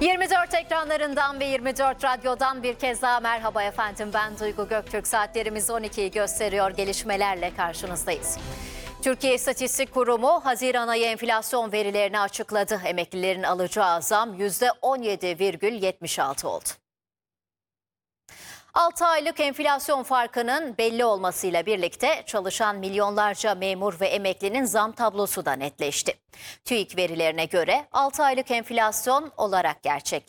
24 ekranlarından ve 24 radyodan bir kez daha merhaba efendim. Ben Duygu Göktürk. Saatlerimiz 12'yi gösteriyor. Gelişmelerle karşınızdayız. Türkiye İstatistik Kurumu Haziran ayı enflasyon verilerini açıkladı. Emeklilerin alacağı zam %17,76 oldu. 6 aylık enflasyon farkının belli olmasıyla birlikte çalışan milyonlarca memur ve emeklinin zam tablosu da netleşti. TÜİK verilerine göre 6 aylık enflasyon olarak gerçekleşti.